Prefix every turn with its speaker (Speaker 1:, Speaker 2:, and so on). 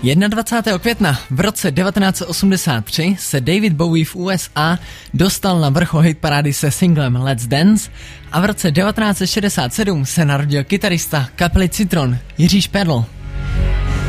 Speaker 1: 21. května v roce 1983 se David Bowie v USA dostal na vrchol hitparády se singlem Let's Dance a v roce 1967 se narodil kytarista kapely Citron Jiří Šperl.